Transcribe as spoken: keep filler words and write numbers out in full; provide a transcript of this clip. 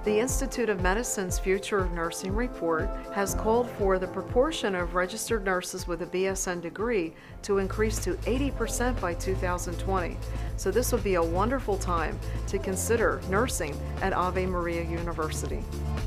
The Institute of Medicine's Future of Nursing report has called for the proportion of registered nurses with a B S N degree to increase to eighty percent by two thousand twenty. So this would be a wonderful time to consider nursing at Ave Maria University.